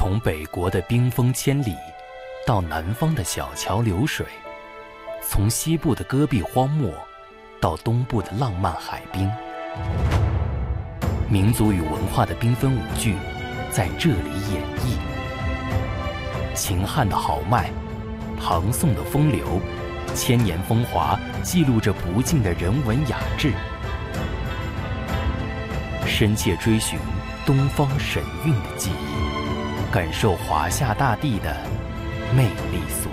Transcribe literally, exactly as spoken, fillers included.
从北国的冰封千里，到南方的小桥流水，从西部的戈壁荒漠，到东部的浪漫海滨，民族与文化的缤纷舞剧在这里演绎。秦汉的豪迈，唐宋的风流，千年风华记录着不尽的人文雅致。深切追寻东方神韵的记忆，感受华夏大地的魅力所